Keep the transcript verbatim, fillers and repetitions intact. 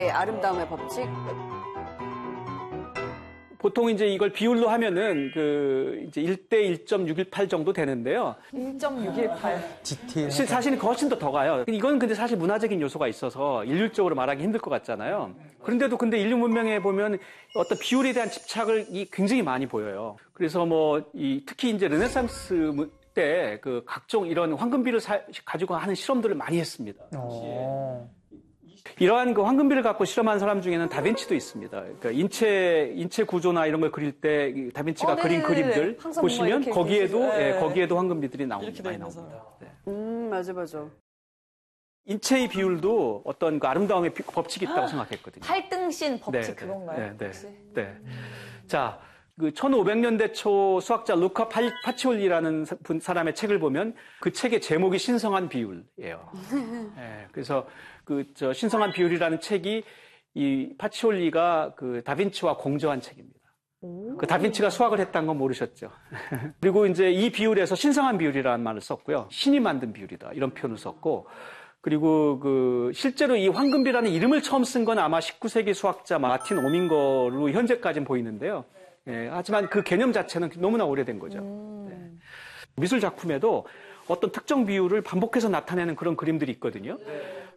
아름다움의 법칙? 보통 이제 이걸 비율로 하면은 그 이제 일 대 일 점 육일팔 정도 되는데요. 일 점 육일팔. 디테일. 사실은 훨씬 더 더 가요. 이건 근데 사실 문화적인 요소가 있어서 일률적으로 말하기 힘들 것 같잖아요. 그런데도 근데 인류 문명에 보면 어떤 비율에 대한 집착을 굉장히 많이 보여요. 그래서 뭐 이 특히 이제 르네상스 때 그 각종 이런 황금비를 사, 가지고 하는 실험들을 많이 했습니다. 오. 이러한 그 황금비를 갖고 실험한 사람 중에는 다빈치도 있습니다. 그러니까 인체 인체 구조나 이런 걸 그릴 때 다빈치가 어, 그린 그림들 보시면 거기에도 네. 예, 거기에도 황금비들이 나옵니다. 많이 있면서. 나옵니다. 네. 음, 맞아, 맞아. 인체의 비율도 어떤 그 아름다움의 비, 법칙이 있다고 생각했거든요. 팔등신 법칙 네, 그건가요? 네, 네. 혹시? 네. 자, 그 천오백 년대 초 수학자 루카 파치올리라는 분 사람의 책을 보면 그 책의 제목이 신성한 비율이에요. 네, 그래서 그 저 신성한 비율이라는 책이 이 파치올리가 그 다빈치와 공저한 책입니다. 그 다빈치가 수학을 했다는 건 모르셨죠. 그리고 이제 이 비율에서 신성한 비율이라는 말을 썼고요. 신이 만든 비율이다 이런 표현을 썼고, 그리고 그 실제로 이 황금비라는 이름을 처음 쓴 건 아마 십구 세기 수학자 마틴 오밍거로 현재까지는 보이는데요. 예, 하지만 그 개념 자체는 너무나 오래된 거죠. 음. 네. 미술 작품에도 어떤 특정 비율을 반복해서 나타내는 그런 그림들이 있거든요.